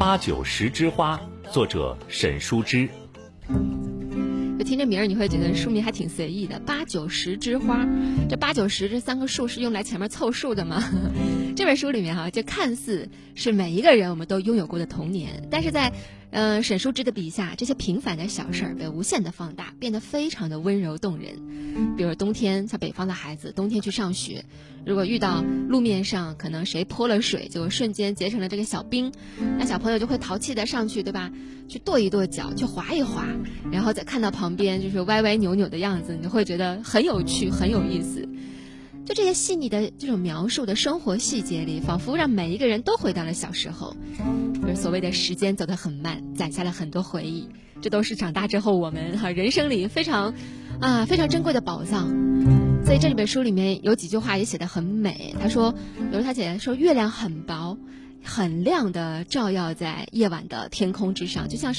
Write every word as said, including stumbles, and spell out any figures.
八九十枝花，作者沈淑之。 就听这名儿，你会觉得书名还挺随意的。八九十枝花，这八九十这三个数是用来前面凑数的吗？这本书里面哈、啊，就看似是每一个人我们都拥有过的童年，但是在呃沈淑之的笔下，这些平凡的小事儿被无限的放大，变得非常的温柔动人。比如冬天，像北方的孩子，冬天去上学，如果遇到路面上可能谁泼了水，就瞬间结成了这个小冰，那小朋友就会淘气的上去，对吧？去跺一跺脚，去滑一滑，然后再看到旁边就是歪歪扭扭的样子，你会觉得很有趣，很有意思。就这些细腻的这种描述的生活细节里，仿佛让每一个人都回到了小时候。就是所谓的时间走得很慢，攒下了很多回忆，这都是长大之后我们哈、啊、人生里非常啊非常珍贵的宝藏。所以这里本书里面有几句话也写得很美。他说，比如他写说，月亮很薄很亮的照耀在夜晚的天空之上，就像是